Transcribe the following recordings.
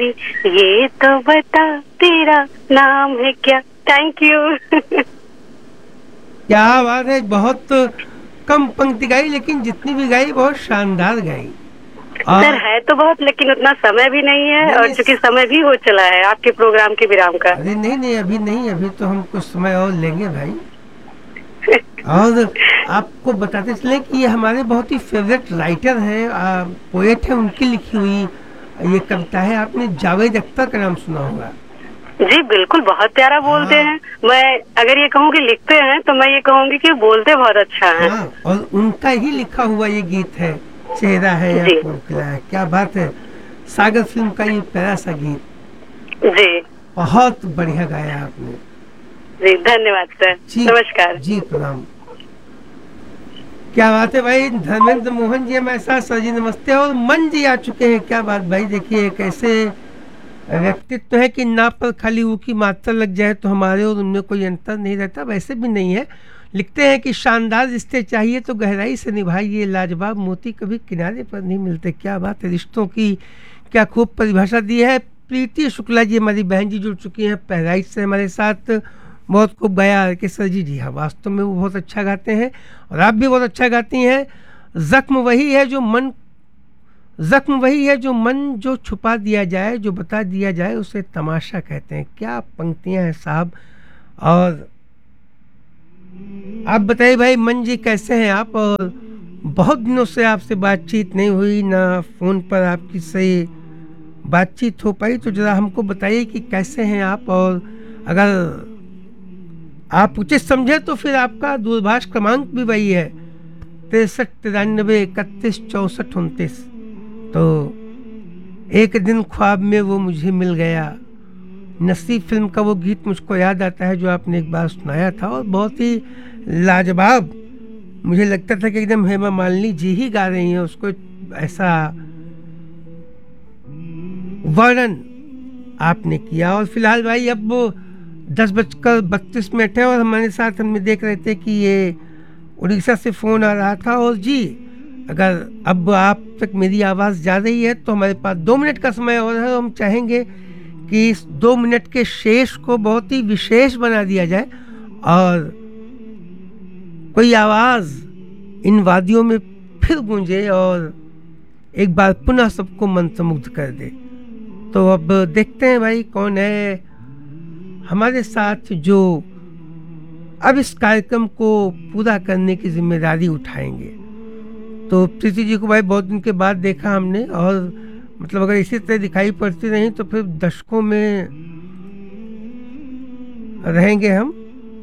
ये तो बता तेरा नाम है क्या। Thank you. क्या बात है, बहुत कम पंक्ति गाई, लेकिन जितनी भी गाई बहुत शानदार गाई। सर है तो बहुत, लेकिन उतना समय भी नहीं है, नहीं, और नहीं, चूंकि समय भी हो चला है आपके प्रोग्राम के विराम का। अरे नहीं नहीं, अभी नहीं, अभी तो हम कुछ समय और लेंगे भाई। और आपको बताते चले कि ये हमारे बहुत ही फेवरेट राइटर हैं, पोएट हैं, उनकी लिखी हुई ये कविता है। आपने जावेद अख्तर का नाम सुना होगा। जी बिल्कुल, बहुत प्यारा बोलते हाँ, हैं। मैं अगर ये कहूँ कि लिखते हैं तो मैं ये कहूँगी कि बोलते बहुत अच्छा है। हाँ, और उनका ही लिखा हुआ ये गीत है, चेहरा है या जी फूल खिला है। क्या बात है, सागर फिल्म का ये प्यारा सा गीत, जी बहुत बढ़िया गाया आपने। जी, धन्यवाद सर। जी, नमस्कार जी प्रणाम। क्या बात है भाई, धर्मेंद्र मोहन जी हमारे साथ। सर जी नमस्ते। और मन जी आ चुके हैं। क्या बात भाई, देखिए एक ऐसे व्यक्तित्व है कि ना पर खाली वो की मात्रा लग जाए तो हमारे और उनमें कोई अंतर नहीं रहता, वैसे भी नहीं है। लिखते हैं कि शानदार रिश्ते चाहिए तो गहराई से निभाइए, लाजवाब मोती कभी किनारे पर नहीं मिलते। क्या बात है, रिश्तों की क्या खूब परिभाषा दी है। प्रीति शुक्ला जी हमारी बहन जी जुड़ चुकी हैं बहराइच से हमारे साथ। बहुत खूब गाया कि सर जी, जी हाँ, वास्तव में वो बहुत अच्छा गाते हैं और आप भी बहुत अच्छा गाती हैं। जख्म वही है जो मन जो छुपा दिया जाए, जो बता दिया जाए उसे तमाशा कहते हैं। क्या पंक्तियां हैं साहब। और आप बताइए भाई, मन जी कैसे हैं आप। और बहुत दिनों से आपसे बातचीत नहीं हुई, ना फ़ोन पर आपकी सही बातचीत हो पाई, तो ज़रा हमको बताइए कि कैसे हैं आप। और अगर आप उचित समझे तो फिर आपका दूरभाष क्रमांक भी वही है, 63 93 31 64 29। तो एक दिन ख्वाब में वो मुझे मिल गया, नसीब फिल्म का वो गीत मुझको याद आता है जो आपने एक बार सुनाया था, और बहुत ही लाजवाब। मुझे लगता था कि एकदम हेमा मालिनी जी ही गा रही हैं उसको, ऐसा वर्णन आपने किया। और फिलहाल भाई अब वो 10:32 है और हमारे साथ हमने देख रहे थे कि ये उड़ीसा से फ़ोन आ रहा था। और जी, अगर अब आप तक मेरी आवाज़ जा रही है तो हमारे पास 2 मिनट का समय और है। हम चाहेंगे कि इस 2 मिनट के शेष को बहुत ही विशेष बना दिया जाए और कोई आवाज़ इन वादियों में फिर गूंजे और एक बार पुनः सबको मंत्रमुग्ध कर दे। तो अब देखते हैं भाई कौन है हमारे साथ जो अब इस कार्यक्रम को पूरा करने की जिम्मेदारी उठाएंगे। तो प्रीति जी को भाई बहुत दिन के बाद देखा हमने, और मतलब अगर इसी तरह दिखाई पड़ती रही तो फिर दशकों में रहेंगे हम।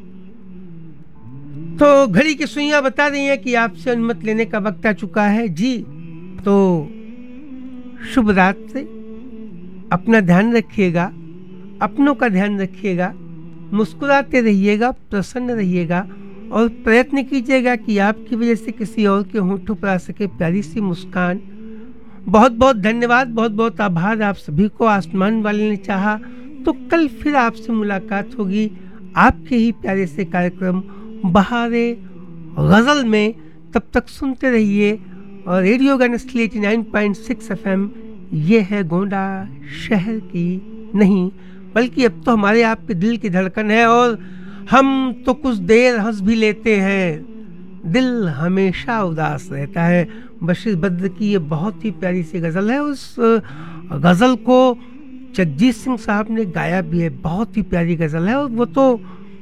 तो घड़ी की सुइयां बता रही हैं कि आपसे अनुमति लेने का वक्त आ चुका है जी। तो शुभ रात्रि, अपना ध्यान रखिएगा, अपनों का ध्यान रखिएगा, मुस्कुराते रहिएगा, प्रसन्न रहिएगा और प्रयत्न कीजिएगा कि आपकी वजह से किसी और के होंठों पर आ सके प्यारी सी मुस्कान। बहुत बहुत धन्यवाद, बहुत बहुत आभार आप सभी को। आसमान वाले ने चाहा तो कल फिर आपसे मुलाकात होगी आपके ही प्यारे से कार्यक्रम बहारे गज़ल में। तब तक सुनते रहिए और रेडियो गनस्ली 89.6 FM। ये है गोंडा शहर की नहीं बल्कि अब तो हमारे आपके दिल की धड़कन है। और हम तो कुछ देर हंस भी लेते हैं, दिल हमेशा उदास रहता है। बशीर बद्र की ये बहुत ही प्यारी सी गज़ल है। उस गज़ल को जगजीत सिंह साहब ने गाया भी है, बहुत ही प्यारी गज़ल है। और वो तो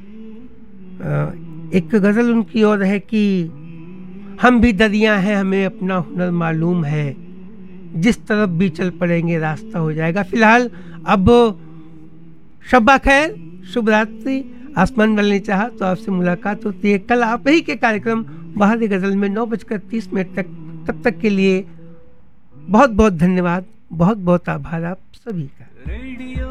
एक गज़ल उनकी और है कि हम भी दरिया हैं, हमें अपना हुनर मालूम है, जिस तरफ भी चल पड़ेंगे रास्ता हो जाएगा। फिलहाल अब शब्बा खैर, शुभ रात्रि। आसमान वाले ने चाहा तो आपसे मुलाकात होती है कल आप ही के कार्यक्रम बहार गज़ल में 9:30 तक। तब तक के लिए बहुत बहुत धन्यवाद, बहुत बहुत आभार आप सभी का।